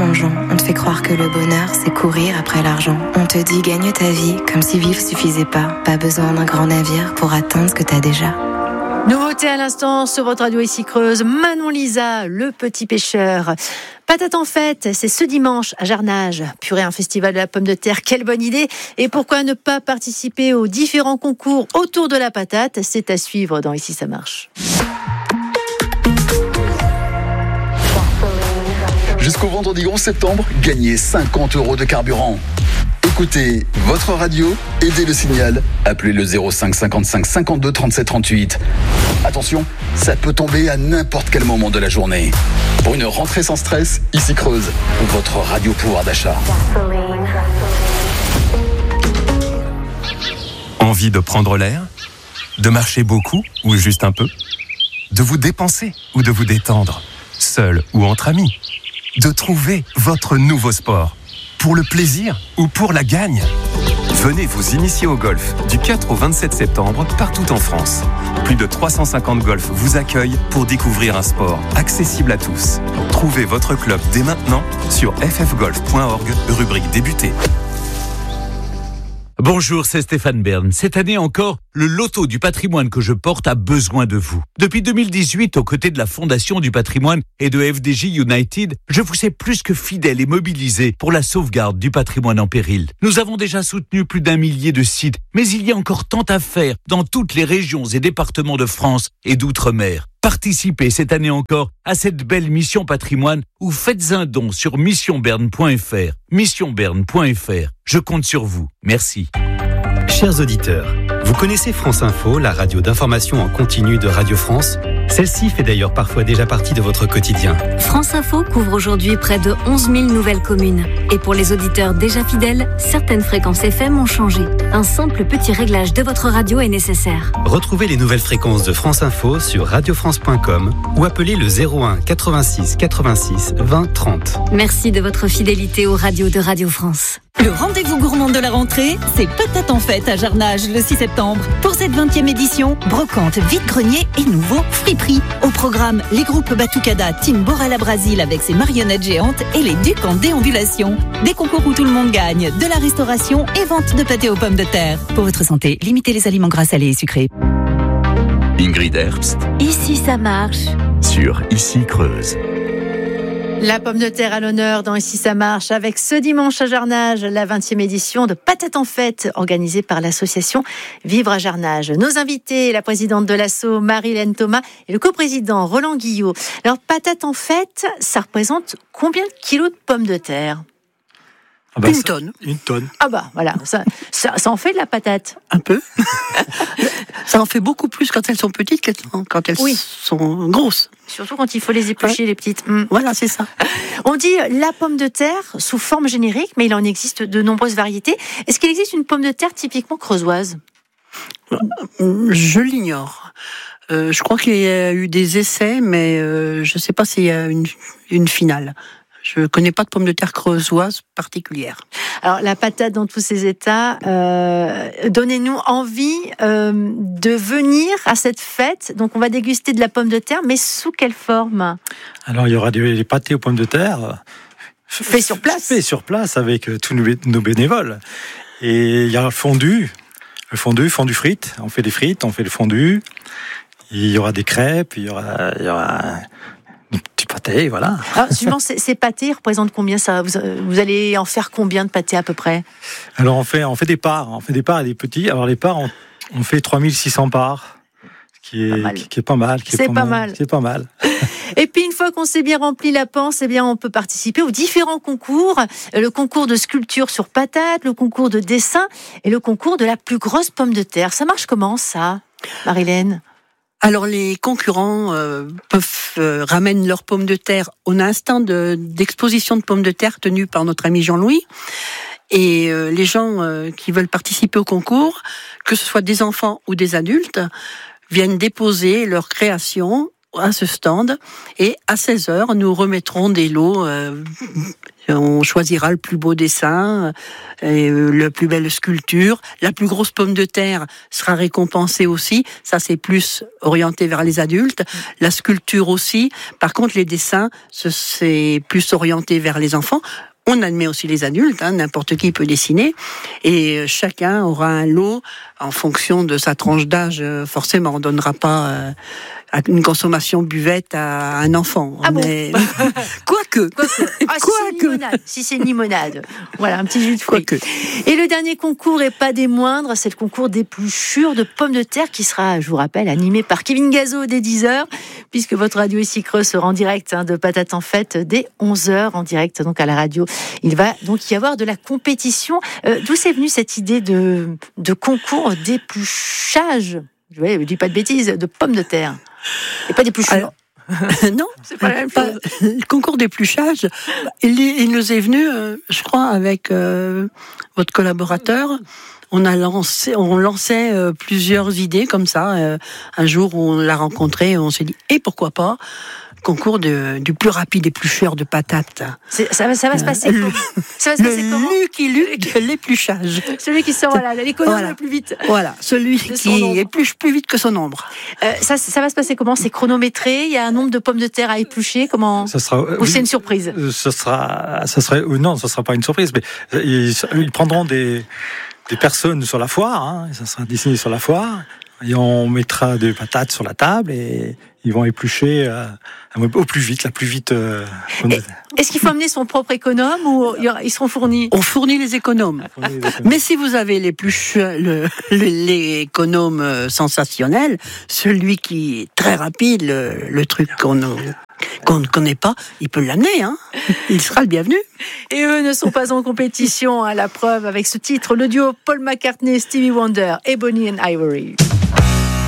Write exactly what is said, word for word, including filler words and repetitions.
plongeon. On te fait croire que le bonheur, c'est courir après l'argent. On te dit gagne ta vie, comme si vivre suffisait pas. Pas besoin d'un grand navire pour atteindre ce que t'as déjà. Nouveauté à l'instant sur votre radio ici Creuse, Manon Lisa, le petit pêcheur. Patate en fête, c'est ce dimanche à Jarnage. Purée, un festival de la pomme de terre, quelle bonne idée. Et pourquoi ne pas participer aux différents concours autour de la patate? C'est à suivre dans Ici ça marche. Jusqu'au vendredi onze septembre, gagnez cinquante euros de carburant. Écoutez votre radio, aidez le signal, appelez le zéro cinq cinquante-cinq cinquante-deux trente-sept trente-huit. Attention, ça peut tomber à n'importe quel moment de la journée. Pour une rentrée sans stress, Ici Creuse, votre radio pouvoir d'achat. Envie de prendre l'air? De marcher beaucoup ou juste un peu? De vous dépenser ou de vous détendre? Seul ou entre amis? De trouver votre nouveau sport? Pour le plaisir ou pour la gagne? Venez vous initier au golf du quatre au vingt-sept septembre partout en France. Plus de trois cent cinquante golfs vous accueillent pour découvrir un sport accessible à tous. Trouvez votre club dès maintenant sur f f golf point org, rubrique débuter. Bonjour, c'est Stéphane Bern. Cette année encore, le loto du patrimoine que je porte a besoin de vous. Depuis deux mille dix-huit, aux côtés de la Fondation du patrimoine et de F D J United, je vous sais plus que fidèle et mobilisé pour la sauvegarde du patrimoine en péril. Nous avons déjà soutenu plus d'un millier de sites, mais il y a encore tant à faire dans toutes les régions et départements de France et d'outre-mer. Participez cette année encore à cette belle mission patrimoine ou faites un don sur mission berne point f r. mission berne point f r. Je compte sur vous. Merci. Chers auditeurs, vous connaissez France Info, la radio d'information en continu de Radio France? Celle-ci fait d'ailleurs parfois déjà partie de votre quotidien. France Info couvre aujourd'hui près de onze mille nouvelles communes. Et pour les auditeurs déjà fidèles, certaines fréquences F M ont changé. Un simple petit réglage de votre radio est nécessaire. Retrouvez les nouvelles fréquences de France Info sur radio france point com ou appelez le zéro un quatre-vingt-six quatre-vingt-six vingt trente. Merci de votre fidélité aux radios de Radio France. Le rendez-vous gourmand de la rentrée, c'est Patate en fête à Jarnage le six septembre. Pour cette vingtième édition, brocante, vide-grenier et nouveau friperie. Au programme, les groupes Batucada, Team Borala Brasil avec ses marionnettes géantes et les Ducs en déambulation. Des concours où tout le monde gagne, de la restauration et vente de pâté aux pommes de terre. Pour votre santé, limitez les aliments gras, salés et sucrés. Ingrid Herbst Ici ça marche. sur Ici Creuse. La pomme de terre à l'honneur dans Ici ça marche avec ce dimanche à Jarnage, la vingtième édition de Patate en fête organisée par l'association Vivre à Jarnage. Nos invités, la présidente de l'asso Marie-Hélène Thomas et le coprésident Roland Guillot. Alors Patate en fête, ça représente combien de kilos de pommes de terre? Ah bah, une ça, tonne. Une tonne. Ah bah voilà, ça, ça, ça en fait de la patate. Un peu. Ça en fait beaucoup plus quand elles sont petites que quand elles oui. sont grosses. Surtout quand il faut les éplucher, ouais. les petites. Mmh. Voilà, c'est ça. On dit la pomme de terre sous forme générique, mais il en existe de nombreuses variétés. Est-ce qu'il existe une pomme de terre typiquement creusoise? Je l'ignore. Euh, je crois qu'il y a eu des essais, mais euh, je ne sais pas s'il y a une, une finale. Je ne connais pas de pomme de terre creusoise particulière. Alors, la patate dans tous ses états, euh, donnez-nous envie euh, de venir à cette fête. Donc, on va déguster de la pomme de terre, mais sous quelle forme? Alors, il y aura des pâtés aux pommes de terre. Fait sur place. Fait sur place avec tous nos bénévoles. Et il y a le fondu. Le fondu, fondu frites. On fait des frites, on fait le fondu. Il y aura des crêpes, il y aura... Il y aura du pâté, voilà. Alors, justement, ces, ces pâtés représentent combien ça vous, vous allez en faire combien de pâtés à peu près? Alors, on fait, on fait des parts. On fait des parts et des petits. Alors, les parts, on, on fait trois mille six cents parts, qui est, qui, qui est pas mal. Qui C'est est pas, pas mal. mal. C'est pas mal. Et puis, une fois qu'on s'est bien rempli la panse, eh bien, on peut participer aux différents concours. Le concours de sculpture sur patate, le concours de dessin et le concours de la plus grosse pomme de terre. Ça marche comment, ça, Marie-Hélène? Alors les concurrents euh, peuvent euh, ramènent leurs pommes de terre. On a un stand de, d'exposition de pommes de terre tenu par notre ami Jean-Louis. Et euh, les gens euh, qui veulent participer au concours, que ce soit des enfants ou des adultes, viennent déposer leur création à ce stand. Et à seize heures, nous remettrons des lots. Euh, on choisira le plus beau dessin, et la plus belle sculpture. La plus grosse pomme de terre sera récompensée aussi. Ça, c'est plus orienté vers les adultes. La sculpture aussi. Par contre, les dessins, c'est plus orienté vers les enfants. On admet aussi les adultes, hein, n'importe qui peut dessiner, et chacun aura un lot en fonction de sa tranche d'âge. Forcément, on ne donnera pas euh, une consommation buvette à un enfant. Ah mais... bon Quoique. Quoique. Ah, si c'est une limonade. Si c'est une limonade. Voilà, un petit jus de fruits. Quoique. Et le dernier concours, et pas des moindres, c'est le concours d'épluchure de pommes de terre qui sera, je vous rappelle, animé par Kevin Gazo dès dix heures, puisque votre radio ici Creux sera en direct hein, de Patates en Fête dès onze heures, en direct donc à la radio. Il va donc y avoir de la compétition. Euh, d'où c'est venu cette idée de, de concours d'épluchage, je ne dis pas de bêtises, de pommes de terre et pas d'épluchure? Alors, non, c'est pas la même pas, chose. Le concours d'épluchage, il, il nous est venu, euh, je crois, avec euh, votre collaborateur. On a lancé, on lançait euh, plusieurs idées comme ça. Euh, un jour, on l'a rencontré, on s'est dit, et pourquoi pas concours de, du plus rapide éplucheur de patates. C'est, ça, va, ça va se passer le, comment ça va se passer le comment Lucky Luke de l'épluchage. Celui qui sort voilà, l'économe voilà. le plus vite. Voilà, celui qui épluche plus vite que son ombre. Euh, ça, ça va se passer comment? C'est chronométré? Il y a un nombre de pommes de terre à éplucher? Comment? Ça sera, Ou c'est une surprise? Ça sera, ça serait, non, ça sera pas une surprise, mais ils, ils prendront des, des personnes sur la foire, hein, ça sera dessiné sur la foire, et on mettra des patates sur la table et ils vont éplucher euh, au plus vite, la plus vite. Euh, Est-ce qu'il faut amener son propre économe ou ils seront fournis? On fournit les économes. Fournit les économes. Mais si vous avez l'épluche, le, le, l'économe sensationnel, celui qui est très rapide, le, le truc qu'on qu'on ne connaît pas, il peut l'amener, hein. Il sera le bienvenu. Et eux ne sont pas en compétition, à la preuve avec ce titre, le duo Paul McCartney, Stevie Wonder et Bonnie and Ivory.